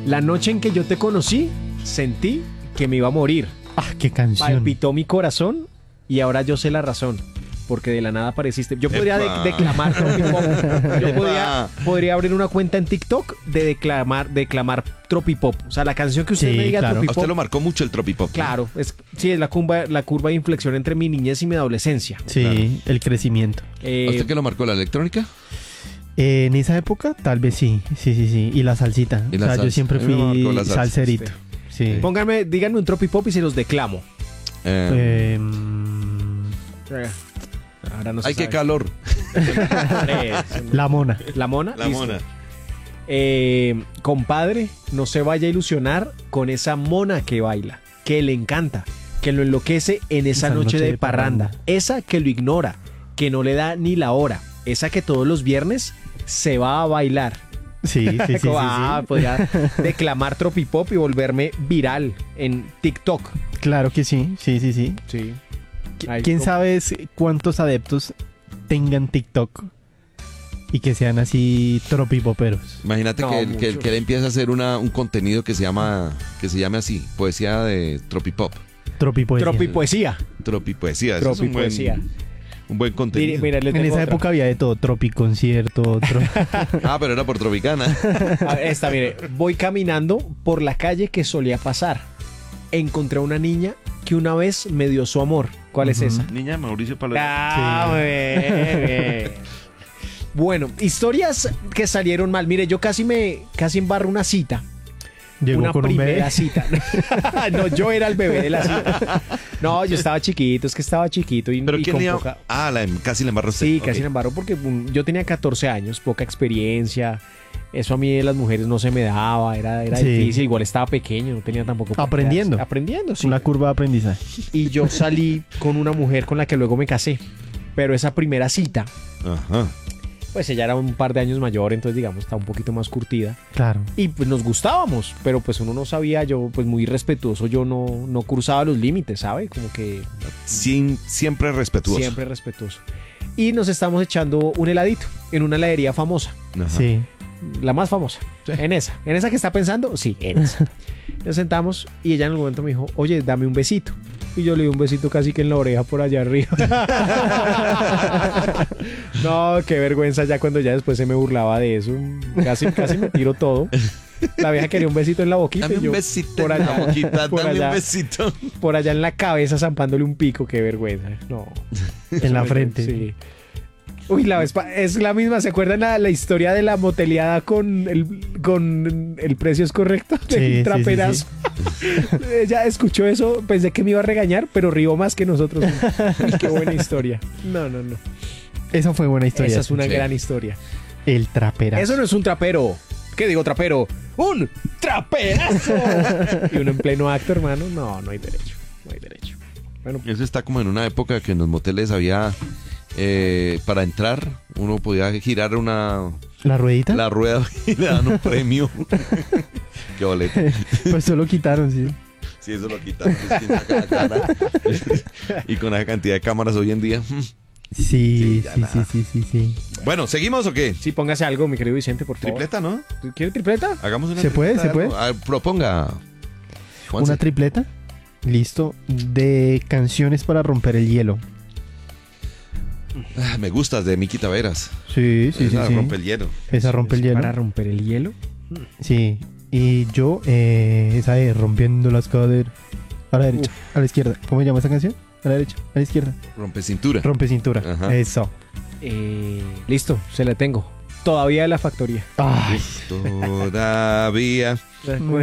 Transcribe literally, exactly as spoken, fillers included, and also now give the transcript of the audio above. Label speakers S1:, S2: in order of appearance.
S1: La noche en que yo te conocí, sentí que me iba a morir.
S2: Ah, qué canción.
S1: Palpitó mi corazón y ahora yo sé la razón. Porque de la nada apareciste. Yo podría de- declamar tropipop. Yo podría, podría abrir una cuenta en TikTok de declamar, declamar tropipop. O sea, la canción que usted
S2: Sí,
S1: me diga
S2: claro.
S3: A
S1: tropipop.
S3: usted lo marcó mucho el tropipop. ¿no?
S1: Claro, es, sí, es la curva, la curva de inflexión entre mi niñez y mi adolescencia.
S2: Sí,
S3: Claro.
S2: el crecimiento.
S1: Eh,
S3: ¿A usted qué lo marcó? ¿La electrónica?
S2: Eh, en esa época, tal vez sí. Sí, sí, sí. Y la salsita.
S3: Y la
S2: o sea, yo
S3: salsa.
S2: siempre
S3: A mí me
S2: fui
S3: marcó la salsa.
S2: salserito. Sí.
S1: Pónganme, díganme un tropipop y se los declamo.
S3: Eh,
S2: Eh, mm,
S1: Eh, Ahora no se
S3: ¡Ay, qué
S1: sabe.
S3: calor!
S1: Eh,
S2: la mona.
S1: La mona.
S3: La
S1: listo.
S3: mona.
S1: Eh, compadre, no se vaya a ilusionar con esa mona que baila, que le encanta, que lo enloquece en esa, noche, de, parranda. Esa que lo ignora, que no le da ni la hora. Esa que todos los viernes se va a bailar.
S2: Sí, sí, sí. sí,
S1: ah,
S2: sí.
S1: podría declamar tropipop y volverme viral en TikTok.
S2: Claro que sí. Sí, sí, sí.
S1: Sí.
S2: Qu- ¿Quién sabe es- cuántos adeptos tengan TikTok y que sean así tropipoperos?
S3: Imagínate
S1: No,
S3: que, él, que, él-
S1: muchos.
S3: que él empieza a hacer una, un contenido que se llama que se llame así, poesía de tropipop.
S2: Tropipoesía.
S1: Tropipoesía.
S3: Tropipoesía. Eso es un buen,
S1: Tropipoesía.
S3: un buen
S1: Mire,
S3: contenido.
S1: mira, le
S2: En
S1: tengo
S2: esa
S1: otra.
S2: época había de todo. Tropiconcierto. Tro...
S3: Ah, pero era por Tropicana.
S1: A ver, esta, mire, voy caminando por la calle que solía pasar. Encontré a una niña que una vez me dio su amor. ¿Cuál es
S2: Ujú.
S1: esa?
S3: Niña Mauricio Palermo.
S1: Ah,
S2: Sí.
S1: muy bien, bien. Bueno, historias que salieron mal. Mire, yo casi me casi embarro una cita.
S2: Llegó
S1: una
S2: con un
S1: primera
S2: bebé.
S1: cita. No, yo era el bebé de la cita. No, yo estaba chiquito, es que estaba chiquito y,
S3: Pero
S1: y
S3: quién
S1: con
S3: le iba-
S1: poca-
S3: Ah, la, casi le embarró usted.
S1: Sí,
S3: Ok.
S1: casi me embarró porque um, yo tenía catorce años, poca experiencia. Eso a mí de las mujeres no se me daba, era, era
S2: Sí.
S1: difícil. Igual estaba pequeño, no tenía tampoco.
S2: Aprendiendo.
S1: Aprendiendo, sí.
S2: Una curva de aprendizaje.
S1: Y yo salí con una mujer con la que luego me casé. Pero esa primera cita,
S3: Ajá.
S1: pues ella era un par de años mayor, entonces digamos estaba un poquito más curtida.
S2: Claro.
S1: Y pues nos gustábamos, pero pues uno no sabía, yo pues muy respetuoso, yo no, no cruzaba los límites, ¿sabe? Como que
S3: Sin, siempre respetuoso.
S1: siempre respetuoso. Y nos estamos echando un heladito en una heladería famosa,
S3: Ajá.
S2: Sí.
S1: la más famosa.
S3: Sí.
S1: En esa, en esa que está pensando, sí, en esa. Nos sentamos y ella en el momento me dijo, oye, dame un besito. Y yo le di un besito casi que en la oreja por allá arriba. No, qué vergüenza ya cuando ya después se me burlaba de eso. Casi, casi me tiro todo. La vieja quería un besito en la boquita
S3: Dame
S1: y yo
S3: un besito
S1: por
S3: en
S1: allá,
S3: la boquita,
S1: por
S3: dame
S1: allá.
S3: un besito.
S1: por allá en la cabeza zampándole un pico, qué vergüenza. No.
S2: En la frente.
S1: Sí. Uy, la Vespa es la misma. ¿Se acuerdan la, la historia de la moteleada con el, con el precio es correcto?
S2: Sí,
S1: Del
S2: sí,
S1: traperazo. Ella escuchó eso, pensé que me iba a regañar, pero rió más que nosotros. Uy, qué buena historia. No, no, no.
S2: Esa fue buena historia.
S1: Esa es una
S3: Sí.
S1: gran historia.
S2: El traperazo.
S1: Eso no es un trapero. ¿Qué digo trapero? ¡Un traperazo! Y uno en pleno acto, hermano. No, no hay derecho. No hay derecho. Bueno,
S3: Eso está como en una época que en los moteles había, eh, para entrar, uno podía girar una
S2: ¿La ruedita?
S3: la rueda y le dan un premio. Qué boleto.
S2: Pues solo quitaron, sí.
S3: Sí, eso lo quitaron. pues, ¿quién saca la cara? Y con esa cantidad de cámaras hoy en día.
S2: Sí,
S3: Sí, ya
S2: sí,
S3: nada.
S2: sí, sí, sí, sí.
S3: Bueno, ¿seguimos o qué?
S1: sí, póngase algo, mi querido Vicente, por favor.
S3: Tripleta, ¿no?
S1: ¿Quiere tripleta?
S3: Hagamos una
S2: ¿Se puede?
S3: tripleta
S2: ¿Se
S3: de algo.
S2: puede?
S3: A ver, proponga. Juanse.
S2: Una tripleta. Listo. De canciones para romper el hielo.
S3: Ah, me gustas de Miki Taveras.
S2: Sí, sí, sí.
S3: Esa
S2: sí.
S3: rompe el hielo.
S2: Esa rompe el hielo.
S1: Para romper el hielo.
S2: Sí. Y yo, eh, esa de rompiendo las caderas. A la derecha, a la izquierda. ¿Cómo se llama esa canción? A la derecha, a la izquierda.
S3: Rompe cintura.
S2: Rompe cintura.
S3: Ajá.
S2: Eso.
S1: Eh, listo, se la tengo. Todavía de la factoría.
S2: Ay,
S3: Todavía.
S2: me